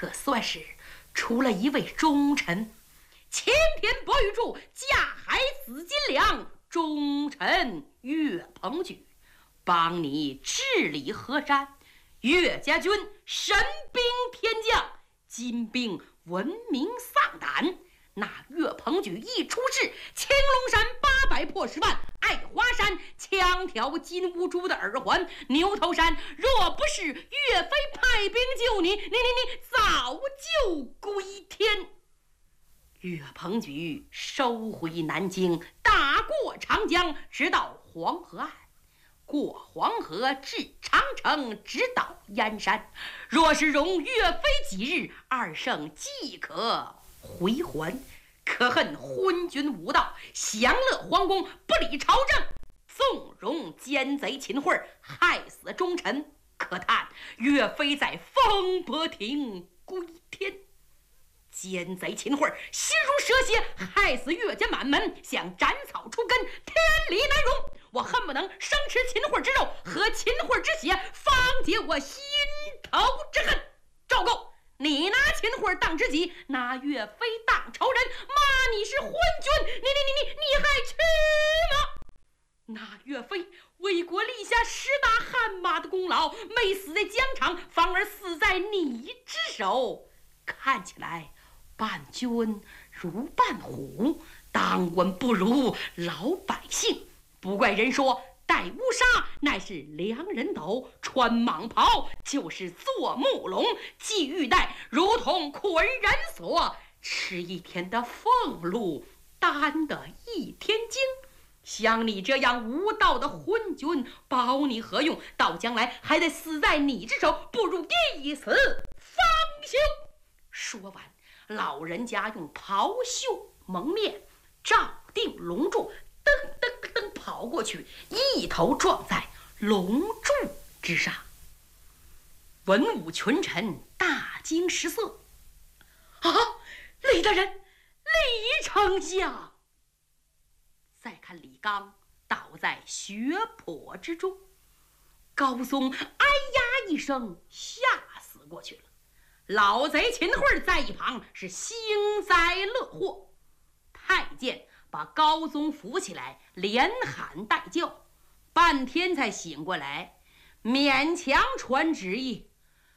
可算是出了一位忠臣。青天伯玉柱，架海紫金梁，忠臣岳鹏举，帮你治理河山。岳家军神兵天将，金兵闻名丧胆。那岳鹏举一出世，青龙山800破10万，爱华山枪挑金乌珠的耳环，牛头山若不是岳飞派兵救你，你早就归天。岳鹏举收回南京，打过长江，直到黄河岸，过黄河至长城，直到燕山。若是容岳飞几日，二圣即可回还。可恨昏君无道，享乐皇宫，不理朝政，纵容奸贼秦桧，害死忠臣。可叹岳飞在风波亭归天。奸贼秦桧心如蛇蝎，害死岳家满门，想斩草除根，天理难容。我恨不能生吃秦桧之肉，喝秦桧之血，方解我心头之恨。赵构，你拿秦桧当知己，拿岳飞当仇人，骂你是昏君，你还去吗？那岳飞为国立下10大汗马的功劳，没死在疆场，反而死在你之手。看起来伴君如伴虎，当官不如老百姓。不怪人说戴乌纱乃是良人斗，穿蟒袍就是做木龙，系玉带如同捆人锁，吃一天的俸禄，担得一天经。像你这样无道的昏君，保你何用？到将来还得死在你之手，不如一死方休。说完，老人家用袍袖蒙面，照定龙柱，噔噔噔跑过去，一头撞在龙柱之上。文武群臣大惊失色。啊，李大人，李丞相！再看李纲倒在血泊之中，高宗哎呀一声吓死过去了。老贼秦桧在一旁是幸灾乐祸。太监把高宗扶起来，连喊带叫，半天才醒过来，勉强传旨意：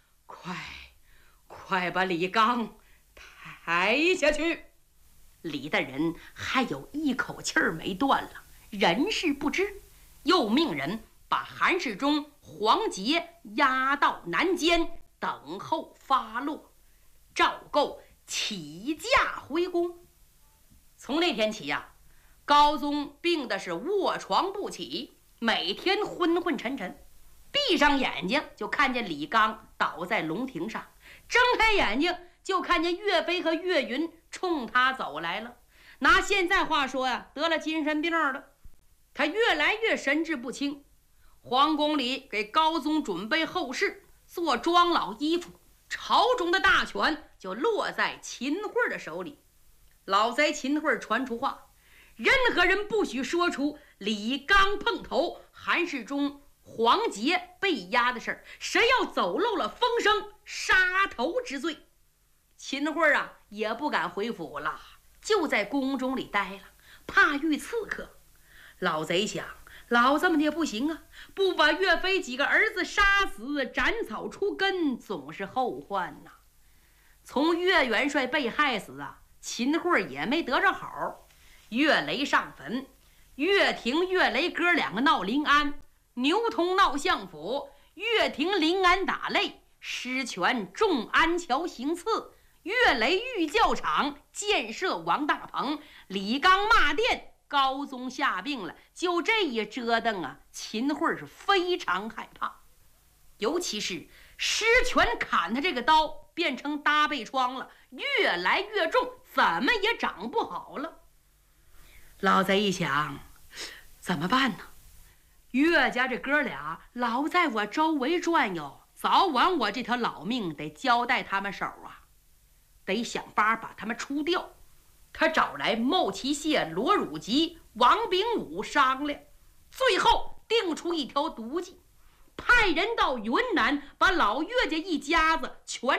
快把李纲抬下去。李大人还有一口气儿没断了，人事不知，又命人把韩世忠、黄杰押到南监，等候发落。赵构起驾回宫。从那天起呀，高宗病的是卧床不起，每天昏昏沉沉，闭上眼睛就看见李纲倒在龙庭上，睁开眼睛就看见岳飞和岳云冲他走来了。拿现在话说呀，得了精神病了。他越来越神志不清。皇宫里给高宗准备后事，做庄老衣服，朝中的大权就落在秦桧的手里。老贼秦桧传出话，任何人不许说出李纲碰头、韩世忠、黄杰被押的事儿，谁要走漏了风声，杀头之罪。秦桧啊也不敢回府了，就在宫中里待了，怕遇刺客。老贼想，老这么的也不行啊，不把岳飞几个儿子杀死，斩草除根，总是后患呐。从岳元帅被害死啊，秦桧也没得着好。岳雷上坟，岳廷、岳雷哥两个闹临安，牛通闹相府，岳廷临安打擂，施权重安桥行刺，岳雷御教场建设王大鹏，李纲骂殿，高宗下病了。就这一折腾啊，秦桧是非常害怕，尤其是施权砍他这个刀变成搭背疮了，越来越重，怎么也长不好了。老贼一想，怎么办呢？岳家这哥俩老在我周围转悠，早晚我这条老命得交代他们手啊，得想法把他们除掉。他找来牟其谢、罗汝吉、王炳武商量，最后定出一条毒计，派人到云南把老岳家一家子全